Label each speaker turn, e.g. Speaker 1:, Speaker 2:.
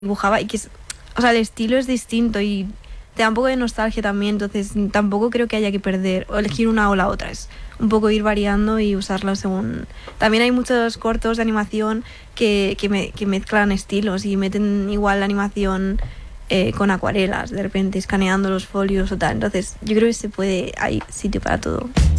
Speaker 1: dibujaba y o sea, el estilo es distinto y te da un poco de nostalgia también, entonces tampoco creo que haya que perder o elegir una o la otra, es un poco ir variando y usarla según... También hay muchos cortos de animación que mezclan estilos y meten igual la animación con acuarelas, de repente escaneando los folios o tal, entonces yo creo que hay sitio para todo.